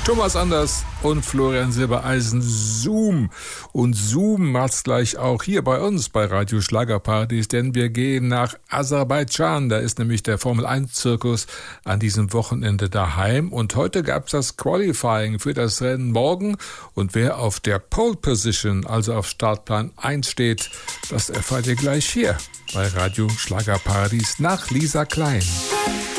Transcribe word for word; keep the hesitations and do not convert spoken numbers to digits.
Thomas Anders und Florian Silbereisen, Zoom. Und Zoom macht's gleich auch hier bei uns bei Radio Schlagerpartys, denn wir gehen nach Aserbaidschan. Da ist nämlich der Formel eins Zirkus an diesem Wochenende daheim. Und heute gab's das Qualifying für das Rennen morgen. Und wer auf der Pole Position, also auf Startplan eins steht, das erfahrt ihr gleich hier bei Radio Schlagerpartys nach Lisa Klein.